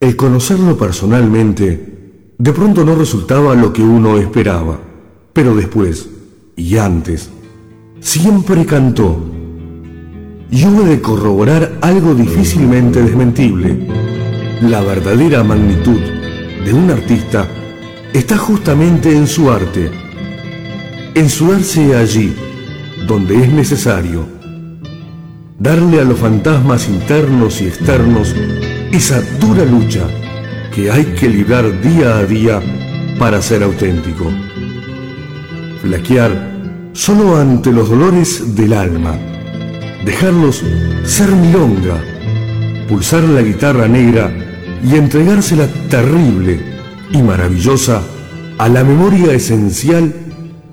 El conocerlo personalmente de pronto no resultaba lo que uno esperaba, pero después, y antes, siempre cantó. Y hubo de corroborar algo difícilmente desmentible. La verdadera magnitud de un artista está justamente en su arte, en su darse allí donde es necesario, darle a los fantasmas internos y externos esa dura lucha que hay que librar día a día para ser auténtico. Flaquear solo ante los dolores del alma, dejarlos ser milonga, pulsar la guitarra negra y entregársela terrible y maravillosa a la memoria esencial